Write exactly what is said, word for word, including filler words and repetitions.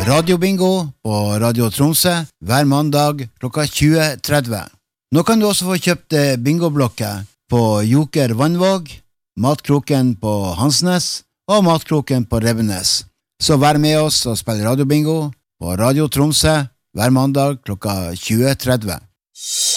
Radiobingo på Radio Tromsø hver mandag klokka tjue tretti. Nå kan du også få kjøpt bingoblokker på Joker Vannvåg, Matkroken på Hansnes og Matkroken på Revenes. Så vær med oss og spill radiobingo på Radio Tromsø hver mandag klokka tjue tretti.